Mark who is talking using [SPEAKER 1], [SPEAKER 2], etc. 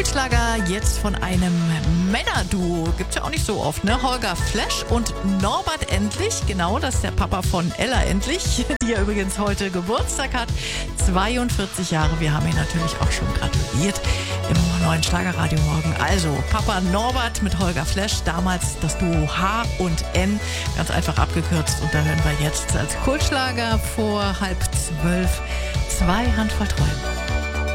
[SPEAKER 1] Kultschlager jetzt von einem Männerduo. Gibt's ja auch nicht so oft, ne? Holger Flesch und Norbert Endlich. Genau, das ist der Papa von Ella Endlich, die ja übrigens heute Geburtstag hat. 42 Jahre. Wir haben ihn natürlich auch schon gratuliert im neuen Schlagerradio morgen. Also Papa Norbert mit Holger Flesch. Damals das Duo H und N. Ganz einfach abgekürzt. Und da hören wir jetzt als Kultschlager vor 11:30 2 Handvoll Träume.